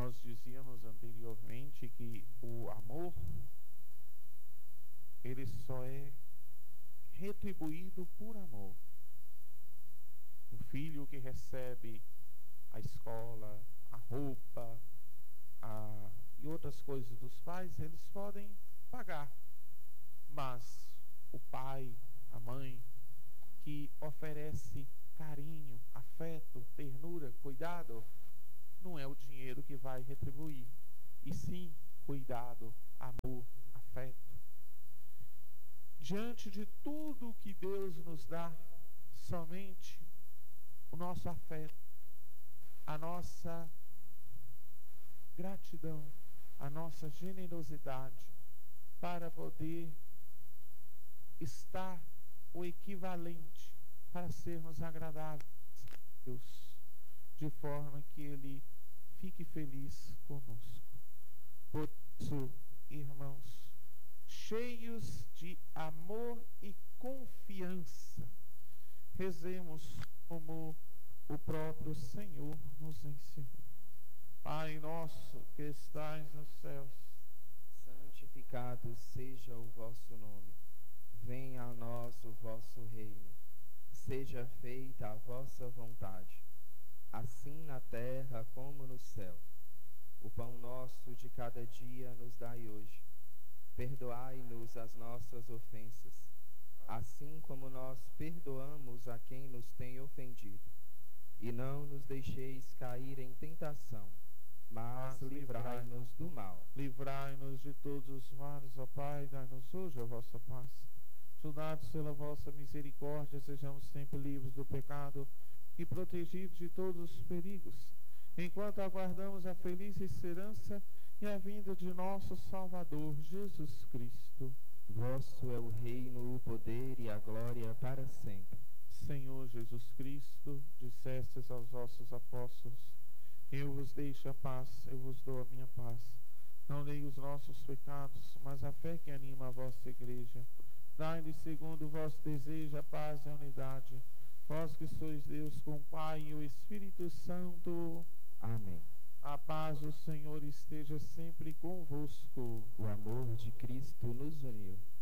Nós dizíamos anteriormente que o amor, ele só é retribuído por amor. Um filho que recebe a escola, a roupa, e outras coisas dos pais, eles podem pagar. Mas o pai, a mãe, que oferece carinho, afeto, ternura, cuidado, não é o dinheiro que vai retribuir, e sim cuidado, amor, afeto. Diante de tudo que Deus nos dá, somente o nosso afeto, a nossa gratidão, a nossa generosidade, para poder estar o equivalente para sermos agradáveis a Deus, de forma que Ele fique feliz conosco. Por isso, irmãos, cheios de amor e confiança, rezemos como o próprio Senhor nos ensinou. Pai nosso que estais nos céus, santificado seja o vosso nome. Venha a nós o vosso reino. Seja feita a vossa vontade, assim na terra como no céu. O pão nosso de cada dia nos dai hoje. Perdoai-nos as nossas ofensas, assim como nós perdoamos a quem nos tem ofendido. E não nos deixeis cair em tentação, mas livrai-nos do mal. Livrai-nos de todos os males, ó Pai, dai-nos hoje a vossa paz. Ajudados pela vossa misericórdia, sejamos sempre livres do pecado e protegidos de todos os perigos, enquanto aguardamos a feliz esperança e a vinda de nosso Salvador, Jesus Cristo. Vosso é o reino, o poder e a glória para sempre. Senhor Jesus Cristo, dissestes aos vossos apóstolos: eu vos deixo a paz, eu vos dou a minha paz. Não dei os nossos pecados, mas a fé que anima a vossa igreja. Dai-lhe, segundo o vosso desejo, a paz e a unidade. Vós que sois Deus com o Pai e o Espírito Santo. Amém. A paz do Senhor esteja sempre convosco. O amor de Cristo nos uniu.